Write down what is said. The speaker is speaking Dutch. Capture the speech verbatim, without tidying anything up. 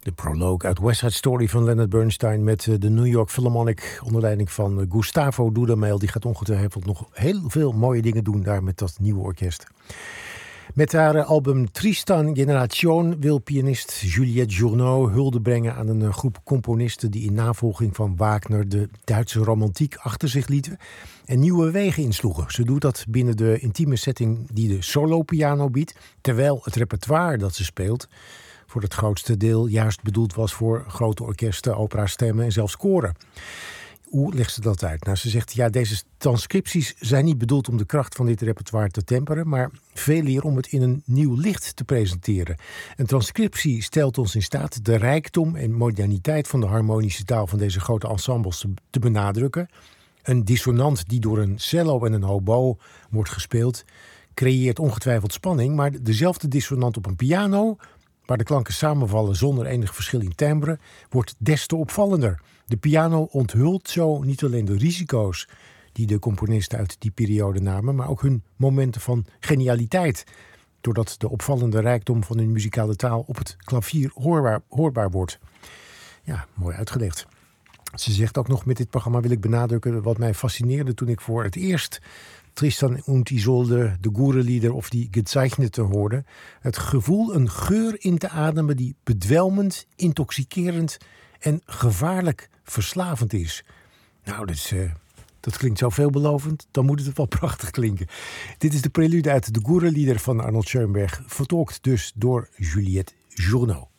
De proloog uit West Side Story van Leonard Bernstein met de New York Philharmonic onder leiding van Gustavo Dudamel. Die gaat ongetwijfeld nog heel veel mooie dingen doen daar met dat nieuwe orkest. Met haar album Tristan Generation wil pianist Juliette Journow hulde brengen aan een groep componisten die in navolging van Wagner de Duitse romantiek achter zich lieten en nieuwe wegen insloegen. Ze doet dat binnen de intieme setting die de solo-piano biedt, terwijl het repertoire dat ze speelt voor het grootste deel juist bedoeld was voor grote orkesten, operastemmen en zelfs koren. Hoe legt ze dat uit? Nou, ze zegt, ja, deze transcripties zijn niet bedoeld om de kracht van dit repertoire te temperen, maar veel eer om het in een nieuw licht te presenteren. Een transcriptie stelt ons in staat de rijkdom en moderniteit van de harmonische taal van deze grote ensembles te, te benadrukken. Een dissonant die door een cello en een hobo wordt gespeeld, creëert ongetwijfeld spanning, maar dezelfde dissonant op een piano, waar de klanken samenvallen zonder enig verschil in timbre, wordt des te opvallender. De piano onthult zo niet alleen de risico's die de componisten uit die periode namen, maar ook hun momenten van genialiteit, doordat de opvallende rijkdom van hun muzikale taal op het klavier hoorbaar, hoorbaar wordt. Ja, mooi uitgelegd. Ze zegt ook nog, met dit programma wil ik benadrukken wat mij fascineerde toen ik voor het eerst Tristan und Isolde, de Gurelieder of die Gezeichnete hoorde. Het gevoel een geur in te ademen die bedwelmend, intoxicerend en gevaarlijk verslavend is. Nou, dat, is, uh, dat klinkt zo veelbelovend, dan moet het wel prachtig klinken. Dit is de prelude uit de Gurelieder van Arnold Schoenberg, vertolkt dus door Juliette Journow.